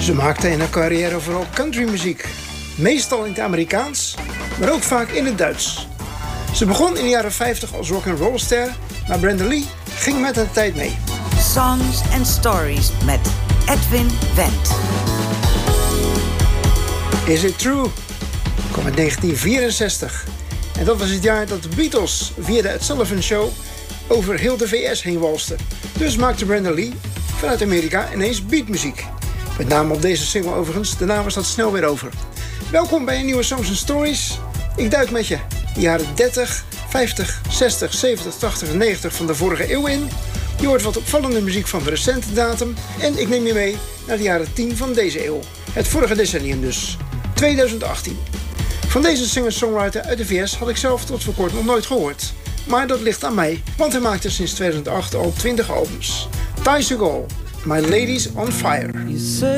Ze maakte in haar carrière vooral countrymuziek. Meestal in het Amerikaans, maar ook vaak in het Duits. Ze begon in de jaren 50 als rock'n'rollster, maar Brenda Lee ging met de tijd mee. Songs and Stories met Edwin Wendt. Is It True? Kwam uit 1964. En dat was het jaar dat de Beatles via de Ed Sullivan Show over heel de VS heen walsten. Dus maakte Brenda Lee vanuit Amerika ineens beatmuziek. Met name op deze single overigens, daarna was dat snel weer over. Welkom bij een nieuwe Songs and Stories. Ik duik met je de jaren 30, 50, 60, 70, 80 en 90 van de vorige eeuw in. Je hoort wat opvallende muziek van de recente datum. En ik neem je mee naar de jaren 10 van deze eeuw. Het vorige decennium dus. 2018. Van deze singer-songwriter uit de VS had ik zelf tot voor kort nog nooit gehoord. Maar dat ligt aan mij, want hij maakte sinds 2008 al 20 albums. Ty Segall, My Lady's on Fire.